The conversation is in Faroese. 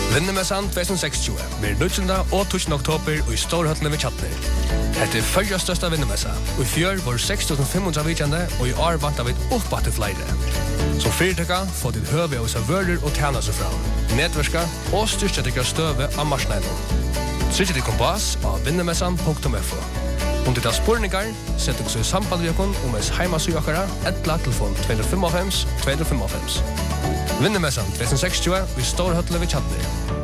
Vinnemessan 2060 blir 19. og 20. oktober i Storhøtlen ved Kjatner. Dette følger største vinnemessa, og i fjør var 6.500 vikjende, og i år vant vi oppbatt til flere. Som fyrtøkka får til høve av servører og tjenester fra, nedverska og styrstetikker støve av marsneinen. Trykk til kompass av vinnemessan.fo. Om det er spurningar, sett dere så i samband med dere om ens heimasøyakere, telefon 255 255. Vinnemessan 2060 i Storhøtlen ved Kjatner.